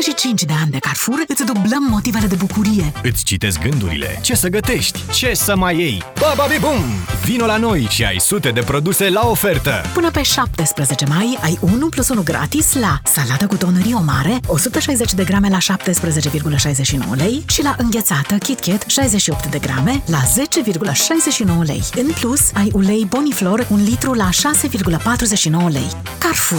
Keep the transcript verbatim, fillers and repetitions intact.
douăzeci și cinci de ani de Carrefour îți dublăm motivele de bucurie. Îți citesc gândurile. Ce să gătești? Ce să mai iei? Bababibum! Vino la noi și ai sute de produse la ofertă! Până pe șaptesprezece mai ai unu plus unu gratis la salată cu ton Rio Mare, o sută șaizeci de grame la șaptesprezece virgulă șaizeci și nouă lei și la înghețată KitKat șaizeci și opt de grame la zece virgulă șaizeci și nouă lei. În plus, ai ulei Boniflor un litru la șase virgulă patruzeci și nouă lei. Carrefour.